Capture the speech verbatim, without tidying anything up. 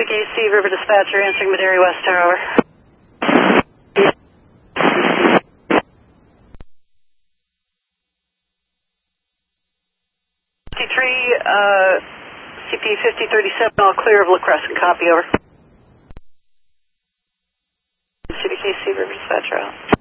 K C River Dispatcher answering Madera West Tower. fifty-three, uh, C P fifty thirty-seven, all clear of La Crescent. Copy, over. C B K C River Dispatcher out.